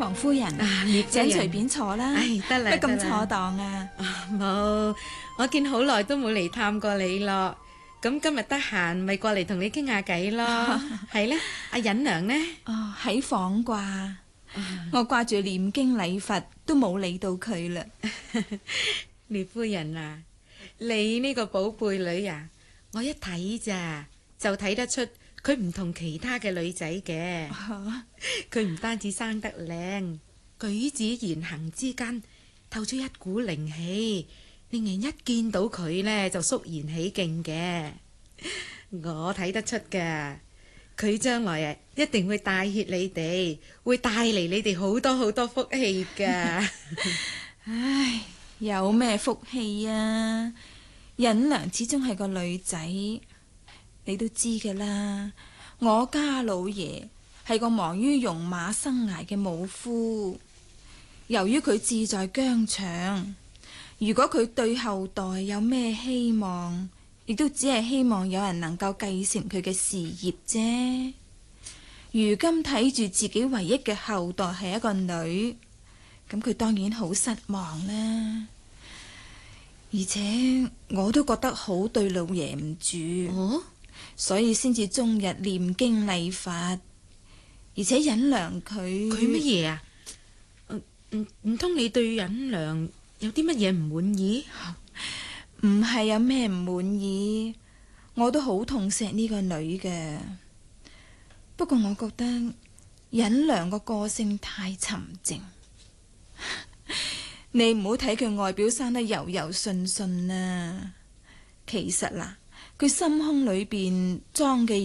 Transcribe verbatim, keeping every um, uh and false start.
王夫人啊，聶夫請人隨便坐啦。 唉，得啦， 乜咁得啦坐當啊？ 啊冇，我見好耐都冇嚟探過你咯。咁今日得閒，咪過嚟同你傾下偈咯。係咧，阿忍娘呢？ 哦，喺房啩。我掛住念經禮佛，都冇理到佢啦。 聶夫人啊，你呢個寶貝女啊，我一睇咋就睇得出佢唔同其他嘅女仔嘅。佢唔單止生得靚，舉止言行之間透出一股靈氣，令人一見到佢呢就肅然起敬嘅。我睇得出噶，佢將來啊一定會帶挈你哋，會帶嚟你哋好多好多福氣噶。 唉，有咩福氣啊？忍娘始終係個女仔，你都知噶啦。我家老爺係個忙於戎馬生涯嘅武夫，由於佢志在疆場，如果佢對後代有咩希望，亦都只係希望有人能夠繼承佢嘅事業啫。如今睇住自己唯一嘅後代係一個女，咁佢當然好失望啦。而且我都覺得好對老爺唔住， 哦， 所以先至終日念經禮佛。而且忍娘佢佢乜嘢啊？唔唔通你對忍娘有啲乜嘢唔滿意？ 唔係有咩唔滿意，我都好痛錫呢個女嘅。不過我覺得忍娘個個性太沉靜。你唔好睇佢外表生得柔柔順順啊，其實嗱，佢心胸裏邊裝嘅